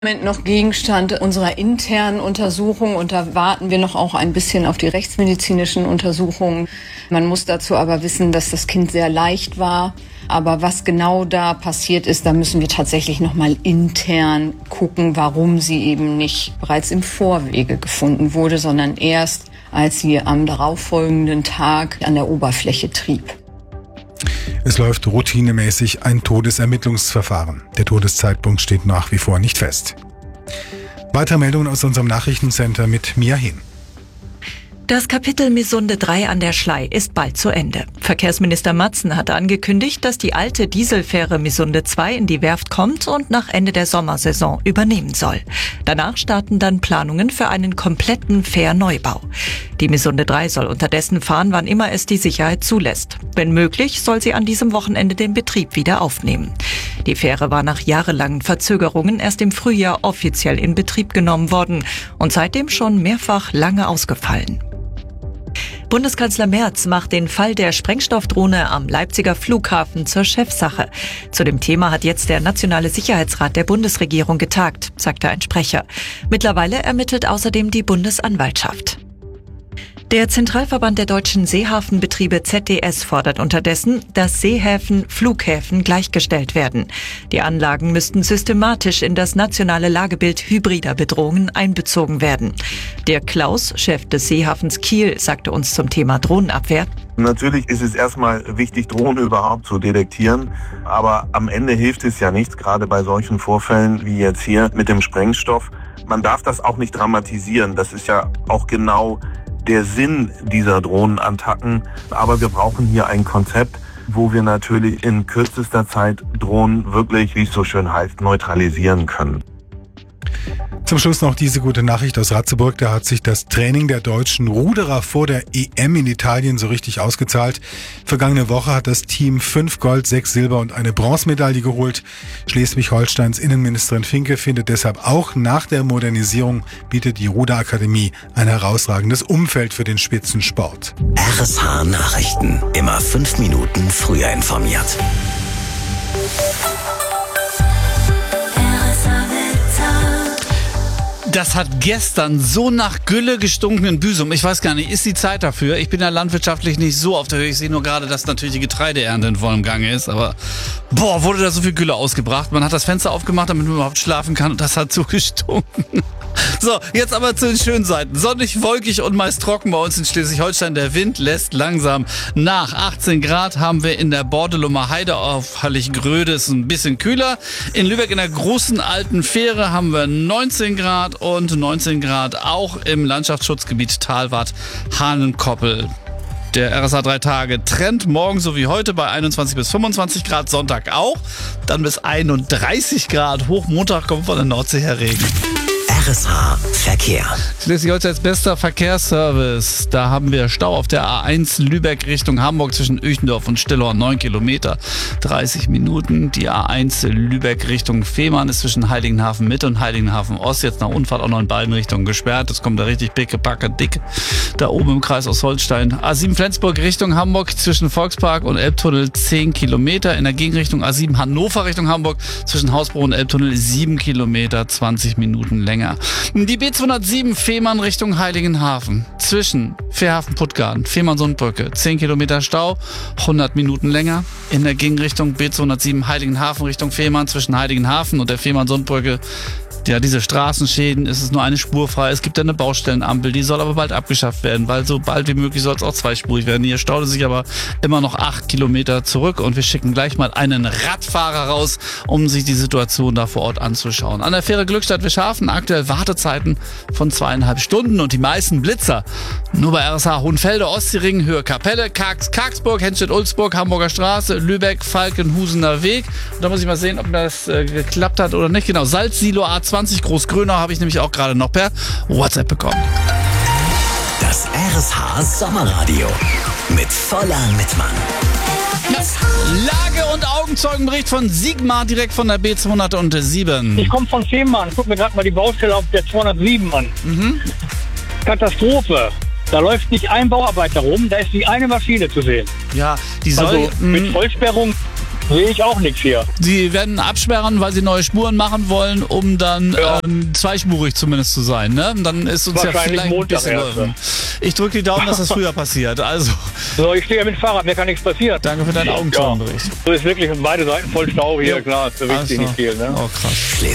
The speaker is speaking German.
Moment noch Gegenstand unserer internen Untersuchung und da warten wir noch auch ein bisschen auf die rechtsmedizinischen Untersuchungen. Man muss dazu aber wissen, dass das Kind sehr leicht war. Aber was genau da passiert ist, da müssen wir tatsächlich noch mal intern gucken, warum sie eben nicht bereits im Vorwege gefunden wurde, sondern erst, als sie am darauffolgenden Tag an der Oberfläche trieb. Es läuft routinemäßig ein Todesermittlungsverfahren. Der Todeszeitpunkt steht nach wie vor nicht fest. Weitere Meldungen aus unserem Nachrichtencenter mit Mia Hehn. Das Kapitel Misunde 3 an der Schlei ist bald zu Ende. Verkehrsminister Matzen hatte angekündigt, dass die alte Dieselfähre Misunde 2 in die Werft kommt und nach Ende der Sommersaison übernehmen soll. Danach starten dann Planungen für einen kompletten Fährneubau. Die Misunde 3 soll unterdessen fahren, wann immer es die Sicherheit zulässt. Wenn möglich, soll sie an diesem Wochenende den Betrieb wieder aufnehmen. Die Fähre war nach jahrelangen Verzögerungen erst im Frühjahr offiziell in Betrieb genommen worden und seitdem schon mehrfach lange ausgefallen. Bundeskanzler Merz macht den Fall der Sprengstoffdrohne am Leipziger Flughafen zur Chefsache. Zu dem Thema hat jetzt der Nationale Sicherheitsrat der Bundesregierung getagt, sagte ein Sprecher. Mittlerweile ermittelt außerdem die Bundesanwaltschaft. Der Zentralverband der deutschen Seehafenbetriebe ZDS fordert unterdessen, dass Seehäfen Flughäfen gleichgestellt werden. Die Anlagen müssten systematisch in das nationale Lagebild hybrider Bedrohungen einbezogen werden. Dirk Klaus, Chef des Seehafens Kiel, sagte uns zum Thema Drohnenabwehr: Natürlich ist es erstmal wichtig, Drohnen überhaupt zu detektieren. Aber am Ende hilft es ja nichts, gerade bei solchen Vorfällen wie jetzt hier mit dem Sprengstoff. Man darf das auch nicht dramatisieren. Das ist ja auch genau der Sinn dieser Drohnenattacken. Aber wir brauchen hier ein Konzept, wo wir natürlich in kürzester Zeit Drohnen wirklich, wie es so schön heißt, neutralisieren können. Zum Schluss noch diese gute Nachricht aus Ratzeburg. Da hat sich das Training der deutschen Ruderer vor der EM in Italien so richtig ausgezahlt. Vergangene Woche hat das Team 5 Gold, 6 Silber und eine Bronzemedaille geholt. Schleswig-Holsteins Innenministerin Finke findet deshalb auch nach der Modernisierung bietet die Ruderakademie ein herausragendes Umfeld für den Spitzensport. RSH Nachrichten. Immer 5 Minuten früher informiert. Das hat gestern so nach Gülle gestunken in Büsum. Ich weiß gar nicht, ist die Zeit dafür? Ich bin ja landwirtschaftlich nicht so auf der Höhe. Ich sehe nur gerade, dass natürlich die Getreideernte in vollem Gange ist. Aber wurde da so viel Gülle ausgebracht. Man hat das Fenster aufgemacht, damit man überhaupt schlafen kann. Und das hat so gestunken. So, jetzt aber zu den schönen Seiten. Sonnig, wolkig und meist trocken bei uns in Schleswig-Holstein. Der Wind lässt langsam nach. 18 Grad haben wir in der Bordelumer Heide auf Hallig-Gröde. Ist ein bisschen kühler. In Lübeck in der großen alten Fähre haben wir 19 Grad und 19 Grad auch im Landschaftsschutzgebiet Talwart Hahnenkoppel. Der RSH 3 Tage Trend morgen so wie heute bei 21 bis 25 Grad, Sonntag auch. Dann bis 31 Grad. Hoch Montag kommt von der Nordsee her Regen. RSH Verkehr. Schleswig-Holsteins bester Verkehrsservice. Da haben wir Stau auf der A1 Lübeck Richtung Hamburg zwischen Uechendorf und Stillhorn, 9 Kilometer, 30 Minuten. Die A1 Lübeck Richtung Fehmarn ist zwischen Heiligenhafen Mitte und Heiligenhafen Ost jetzt nach Unfall auch noch in beiden Richtungen gesperrt. Es kommt da richtig pickepacke dick da oben im Kreis aus Holstein. A7 Flensburg Richtung Hamburg zwischen Volkspark und Elbtunnel 10 Kilometer. In der Gegenrichtung A7 Hannover Richtung Hamburg zwischen Hausbruch und Elbtunnel 7 Kilometer, 20 Minuten länger. Die B207 Fehmarn Richtung Heiligenhafen. Zwischen Fährhafen-Puttgarden, Fehmarn-Sundbrücke, 10 Kilometer Stau, 100 Minuten länger. In der Gegenrichtung B207 Heiligenhafen Richtung Fehmarn zwischen Heiligenhafen und der Fehmarn-Sundbrücke. Ja, diese Straßenschäden, ist es nur eine Spur frei. Es gibt eine Baustellenampel, die soll aber bald abgeschafft werden, weil so bald wie möglich soll es auch zweispurig werden. Hier staut es sich aber immer noch 8 Kilometer zurück und wir schicken gleich mal einen Radfahrer raus, um sich die Situation da vor Ort anzuschauen. An der Fähre Glückstadt-Wischhafen aktuell Wartezeiten von 2,5 Stunden und die meisten Blitzer nur bei RSH Hohenfelde, Ostseeringen, Höhe Kapelle, Karksburg, Henstedt-Ulzburg, Hamburger Straße, Lübeck, Falkenhusener Weg. Und da muss ich mal sehen, ob das geklappt hat oder nicht. Genau, Salzsilo A20 Großgrönau habe ich nämlich auch gerade noch per WhatsApp bekommen. Das RSH Sommerradio mit Voller Mittmann. Lage- und Augenzeugenbericht von Sigmar direkt von der B207. Ich komme von Fehmarn, guck mir gerade mal die Baustelle auf der 207 an. Katastrophe. Da läuft nicht ein Bauarbeiter rum, da ist nicht eine Maschine zu sehen. Ja, die soll... Also mit Vollsperrung Sehe ich auch nichts hier. Sie werden absperren, weil sie neue Spuren machen wollen, um dann zweispurig zumindest zu sein. Ne? Dann ist uns ja Wahrscheinlich vielleicht ein bisschen Montag erst, geholfen. Ich drücke die Daumen, dass das früher passiert. Also, So, ich stehe ja mit dem Fahrrad, mir kann nichts passieren. danke für deinen Augenzeugenbericht. So ist wirklich beide Seiten voll Stau hier, klar, das bewegt sich nicht viel. Ne? Oh, krass.